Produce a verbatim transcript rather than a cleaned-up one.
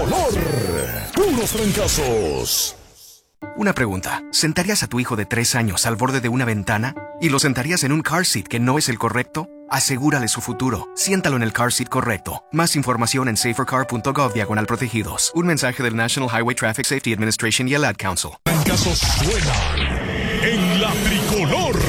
tricolor. Puros trancazos. Una pregunta. ¿Sentarías a tu hijo de tres años al borde de una ventana? ¿Y lo sentarías en un car seat que no es el correcto? Asegúrale su futuro. Siéntalo en el car seat correcto. Más información en safercar punto gov diagonal protegidos. Un mensaje del National Highway Traffic Safety Administration y el Ad Council. Trancazos suenan en la tricolor.